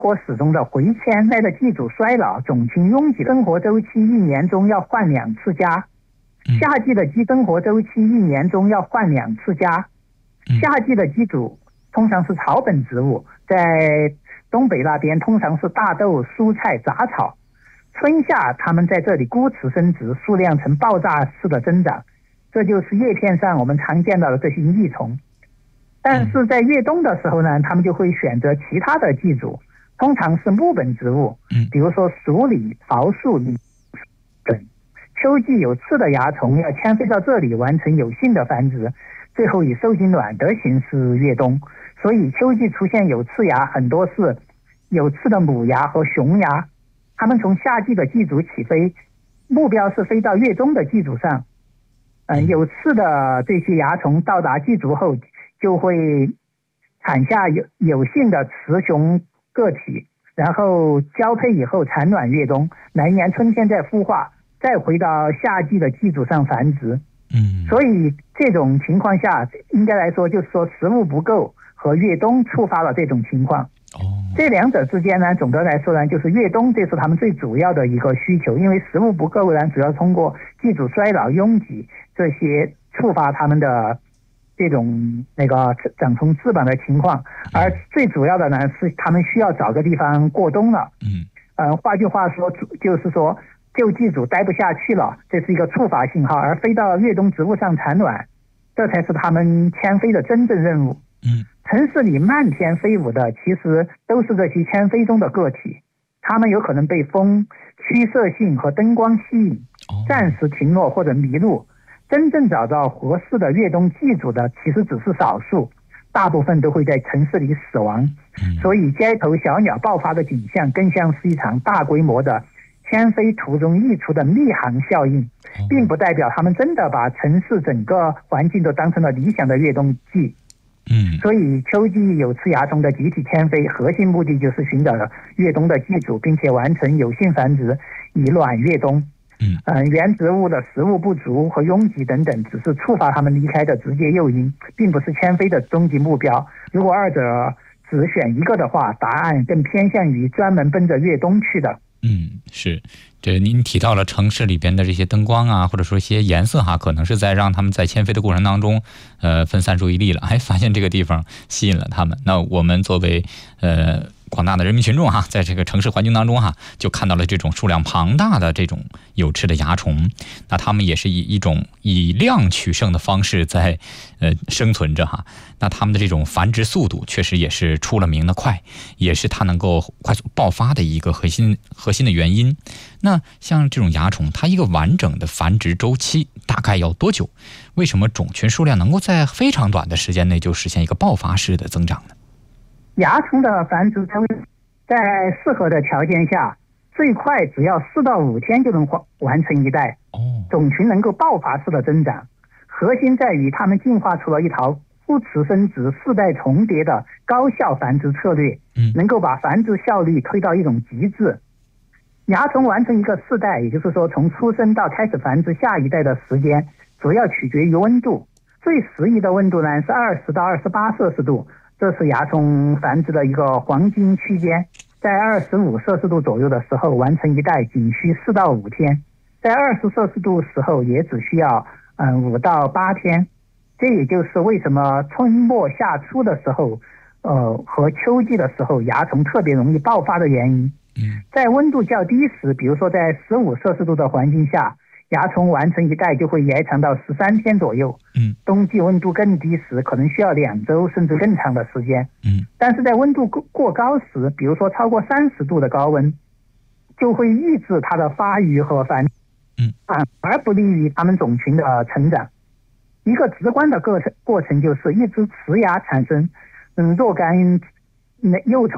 国始终的回迁，带着寄主衰老、种群拥挤，生活周期1年中要换2次家。夏季的鸡生活周期1年中要换2次家。夏季的鸡主通常是草本植物，在东北那边通常是大豆、蔬菜、杂草。春夏它们在这里孤雌生殖，数量呈爆炸式的增长，这就是叶片上我们常见到的这些益虫。但是在越冬的时候呢，它们就会选择其他的寄主，通常是木本植物，比如说鼠李、桃树李等。秋季有刺的蚜虫要迁飞到这里完成有性的繁殖，最后以受精卵的形式越冬。所以秋季出现有刺蚜，很多是有刺的母蚜和雄蚜，它们从夏季的寄主起飞，目标是飞到越冬的寄主上。有刺的这些蚜虫到达寄主后，就会产下有性的雌雄个体，然后交配以后产卵越冬，来年春天再孵化，再回到夏季的寄主上繁殖。所以这种情况下，应该来说就是说食物不够和越冬触发了这种情况。这两者之间呢，总的来说呢，就是越冬这是他们最主要的一个需求，因为食物不够呢，主要通过寄主衰老、拥挤这些触发他们的这种长虫翅膀的情况，而最主要的呢是他们需要找个地方过冬了。换句话说，就是说旧寄主待不下去了，这是一个触发信号，而飞到越冬植物上产卵，这才是他们迁飞的真正任务。城市里漫天飞舞的其实都是这些迁飞中的个体，它们有可能被风、驱射性和灯光吸引，暂时停落或者迷路。真正找到合适的越冬寄主的其实只是少数，大部分都会在城市里死亡。所以街头小鸟爆发的景象更像是一场大规模的迁飞途中溢出的密航效应，并不代表他们真的把城市整个环境都当成了理想的越冬季。所以秋季有刺蚜虫的集体迁飞，核心目的就是寻找越冬的寄主，并且完成有性繁殖，以卵越冬。原植物的食物不足和拥挤等等，只是触发它们离开的直接诱因，并不是迁飞的终极目标。如果二者只选一个的话，答案更偏向于专门奔着越冬去的。 是，这您提到了城市里边的这些灯光啊，或者说一些颜色哈，可能是在让他们在迁飞的过程当中，分散注意力了，发现这个地方吸引了他们。那我们作为广大的人民群众哈，在这个城市环境当中哈，就看到了这种数量庞大的这种有翅的蚜虫，那他们也是以一种以量取胜的方式在生存着哈。那他们的这种繁殖速度确实也是出了名的快，也是它能够快速爆发的一个核心的原因。那像这种蚜虫，它一个完整的繁殖周期大概要多久？为什么种群数量能够在非常短的时间内就实现一个爆发式的增长呢？ 蚜虫的繁殖周期在适合的条件下，最快只要4到5天就能完成一代。种群能够爆发式的增长，核心在于它们进化出了一套互雌生殖、4代重叠的高效繁殖策略，能够把繁殖效率推到一种极致。蚜虫完成一个世代，也就是说从出生到开始繁殖下一代的时间，主要取决于温度。最适宜的温度呢是20到28摄氏度，这是蚜虫繁殖的一个黄金区间。在25摄氏度左右的时候完成一代仅需4到5天，在20摄氏度时候也只需要5到8天。这也就是为什么春末夏初的时候和秋季的时候蚜虫特别容易爆发的原因。在温度较低时，比如说在15摄氏度的环境下，蚜虫完成一代就会延长到13天左右。冬季温度更低时，可能需要2周甚至更长的时间。但是在温度过高时，比如说超过30度的高温，就会抑制它的发育和繁殖，而不利于它们种群的成长。一个直观的过程就是一只雌蚜产生若干幼虫